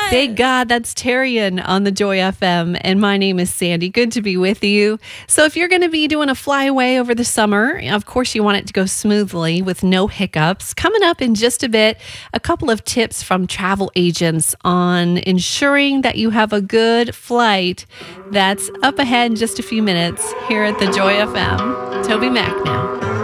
Thank God, that's Tarian on the Joy FM. And my name is Sandy. Good to be with you. So if you're going to be doing a flyaway over the summer, of course you want it to go smoothly with no hiccups. Coming up in just a bit, a couple of tips from travel agents on ensuring that you have a good flight. That's up ahead in just a few minutes here at the Joy FM. Toby Mac now.